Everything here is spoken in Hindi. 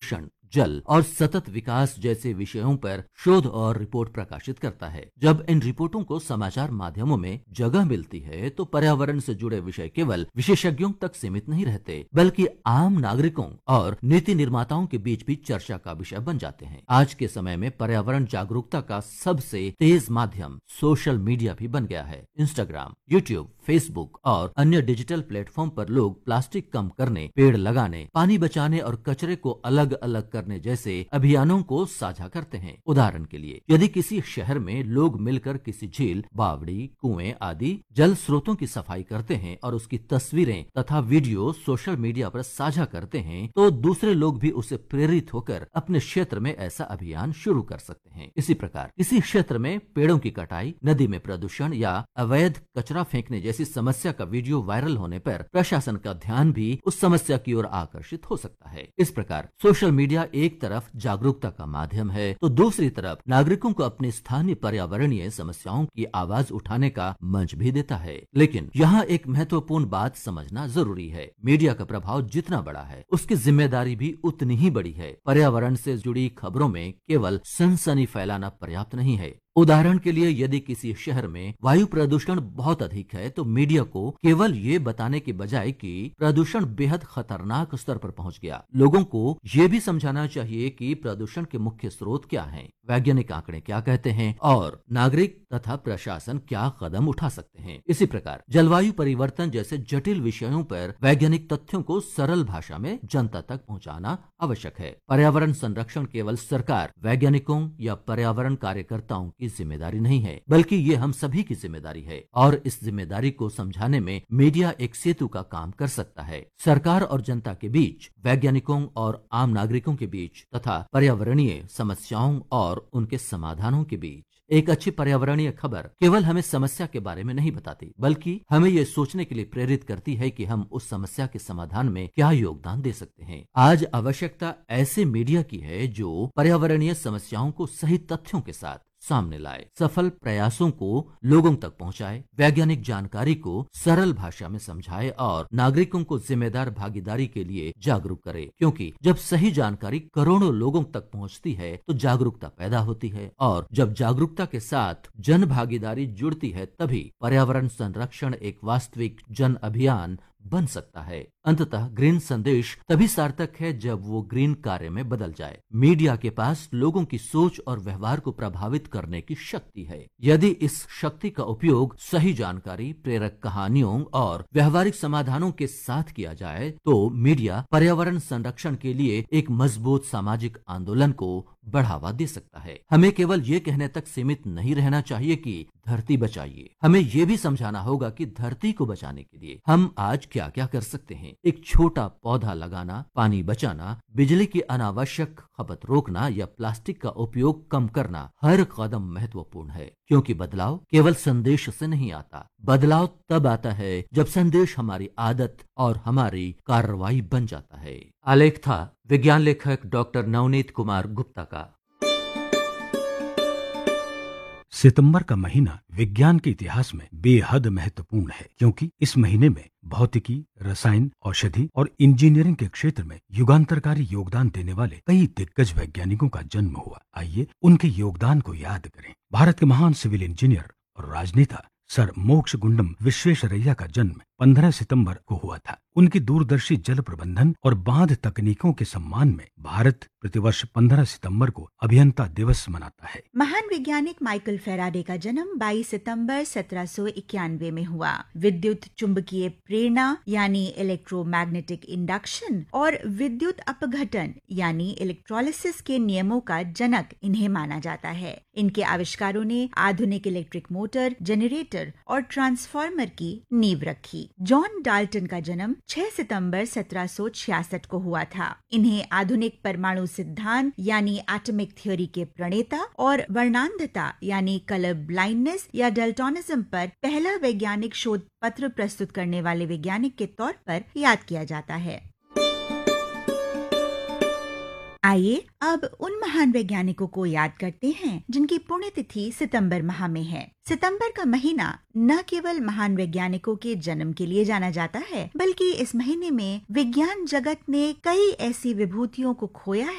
प्रदूषण, जल और सतत विकास जैसे विषयों पर शोध और रिपोर्ट प्रकाशित करता है। जब इन रिपोर्टों को समाचार माध्यमों में जगह मिलती है तो पर्यावरण से जुड़े विषय केवल विशेषज्ञों तक सीमित नहीं रहते, बल्कि आम नागरिकों और नीति निर्माताओं के बीच भी चर्चा का विषय बन जाते हैं। आज के समय में पर्यावरण जागरूकता का सबसे तेज माध्यम सोशल मीडिया भी बन गया है। इंस्टाग्राम, यूट्यूब, फेसबुक और अन्य डिजिटल प्लेटफॉर्म पर लोग प्लास्टिक कम करने, पेड़ लगाने, पानी बचाने और कचरे को अलग अलग करने जैसे अभियानों को साझा करते हैं। उदाहरण के लिए, यदि किसी शहर में लोग मिलकर किसी झील, बावड़ी, कुएं आदि जल स्रोतों की सफाई करते हैं और उसकी तस्वीरें तथा वीडियो सोशल मीडिया पर साझा करते हैं, तो दूसरे लोग भी उससे प्रेरित होकर अपने क्षेत्र में ऐसा अभियान शुरू कर सकते हैं। इसी प्रकार किसी क्षेत्र में पेड़ों की कटाई, नदी में प्रदूषण या अवैध कचरा फेंकने जैसी समस्या का वीडियो वायरल होने पर प्रशासन का ध्यान भी उस समस्या की ओर आकर्षित हो सकता है। इस प्रकार सोशल मीडिया एक तरफ जागरूकता का माध्यम है तो दूसरी तरफ नागरिकों को अपनी स्थानीय पर्यावरणीय समस्याओं की आवाज उठाने का मंच भी देता है। लेकिन यहाँ एक महत्वपूर्ण बात समझना जरूरी है। मीडिया का प्रभाव जितना बड़ा है, उसकी जिम्मेदारी भी उतनी ही बड़ी है। पर्यावरण से जुड़ी खबरों में केवल सनसनी फैलाना पर्याप्त नहीं है। उदाहरण के लिए, यदि किसी शहर में वायु प्रदूषण बहुत अधिक है तो मीडिया को केवल ये बताने की बजाय कि प्रदूषण बेहद खतरनाक स्तर पर पहुंच गया, लोगों को ये भी समझाना चाहिए कि प्रदूषण के मुख्य स्रोत क्या हैं, वैज्ञानिक आंकड़े क्या कहते हैं और नागरिक तथा प्रशासन क्या कदम उठा सकते हैं। इसी प्रकार जलवायु परिवर्तन जैसे जटिल विषयों पर वैज्ञानिक तथ्यों को सरल भाषा में जनता तक पहुंचाना आवश्यक है। पर्यावरण संरक्षण केवल सरकार, वैज्ञानिकों या पर्यावरण कार्यकर्ताओं की जिम्मेदारी नहीं है, बल्कि ये हम सभी की जिम्मेदारी है और इस जिम्मेदारी को समझाने में मीडिया एक सेतु का काम कर सकता है। सरकार और जनता के बीच, वैज्ञानिकों और आम नागरिकों के बीच तथा पर्यावरणीय समस्याओं और उनके समाधानों के बीच एक अच्छी पर्यावरणीय खबर केवल हमें समस्या के बारे में नहीं बताती, बल्कि हमें ये सोचने के लिए प्रेरित करती है कि हम उस समस्या के समाधान में क्या योगदान दे सकते हैं। आज आवश्यकता ऐसे मीडिया की है जो पर्यावरणीय समस्याओं को सही तथ्यों के साथ सामने लाए, सफल प्रयासों को लोगों तक पहुंचाए, वैज्ञानिक जानकारी को सरल भाषा में समझाए और नागरिकों को जिम्मेदार भागीदारी के लिए जागरूक करे। क्योंकि जब सही जानकारी करोड़ों लोगों तक पहुंचती है तो जागरूकता पैदा होती है और जब जागरूकता के साथ जन भागीदारी जुड़ती है तभी पर्यावरण संरक्षण एक वास्तविक जन अभियान बन सकता है। अंततः ग्रीन संदेश तभी सार्थक है जब वो ग्रीन कार्य में बदल जाए। मीडिया के पास लोगों की सोच और व्यवहार को प्रभावित करने की शक्ति है। यदि इस शक्ति का उपयोग सही जानकारी, प्रेरक कहानियों और व्यवहारिक समाधानों के साथ किया जाए तो मीडिया पर्यावरण संरक्षण के लिए एक मजबूत सामाजिक आंदोलन को बढ़ावा दे सकता है। हमें केवल ये कहने तक सीमित नहीं रहना चाहिए कि धरती बचाइए, हमें ये भी समझाना होगा कि धरती को बचाने के लिए हम आज क्या क्या कर सकते हैं। एक छोटा पौधा लगाना, पानी बचाना, बिजली की अनावश्यक खपत रोकना या प्लास्टिक का उपयोग कम करना, हर कदम महत्वपूर्ण है। क्योंकि बदलाव केवल संदेश से नहीं आता, बदलाव तब आता है जब संदेश हमारी आदत और हमारी कार्रवाई बन जाता है। आलेख था विज्ञान लेखक डॉक्टर नवनीत कुमार गुप्ता का। सितंबर का महीना विज्ञान के इतिहास में बेहद महत्वपूर्ण है, क्योंकि इस महीने में भौतिकी, रसायन, औषधि और इंजीनियरिंग के क्षेत्र में युगांतरकारी योगदान देने वाले कई दिग्गज वैज्ञानिकों का जन्म हुआ। आइए उनके योगदान को याद करें। भारत के महान सिविल इंजीनियर और राजनेता सर मोक्षगुंडम विश्वेश्वरैया का जन्म 15 सितंबर को हुआ था। उनकी दूरदर्शी जल प्रबंधन और बांध तकनीकों के सम्मान में भारत प्रतिवर्ष 15 सितंबर को अभियंता दिवस मनाता है। महान वैज्ञानिक माइकल फैराडे का जन्म 22 सितंबर 1791 में हुआ। विद्युत चुंबकीय प्रेरणा यानी इलेक्ट्रोमैग्नेटिक इंडक्शन और विद्युत अपघटन यानी इलेक्ट्रोलिसिस के नियमों का जनक इन्हें माना जाता है। इनके आविष्कारों ने आधुनिक इलेक्ट्रिक मोटर, जनरेटर और ट्रांसफार्मर की नींव रखी। जॉन डाल्टन का जन्म 6 सितंबर 1766 को हुआ था। इन्हें आधुनिक परमाणु सिद्धांत यानी एटॉमिक थ्योरी के प्रणेता और वर्णांधता यानी कलर ब्लाइंडनेस या डल्टोनिज्म पर पहला वैज्ञानिक शोध पत्र प्रस्तुत करने वाले वैज्ञानिक के तौर पर याद किया जाता है। आइए अब उन महान वैज्ञानिकों को याद करते हैं जिनकी पुण्यतिथि सितंबर माह में है। सितंबर का महीना न केवल महान वैज्ञानिकों के जन्म के लिए जाना जाता है, बल्कि इस महीने में विज्ञान जगत ने कई ऐसी विभूतियों को खोया है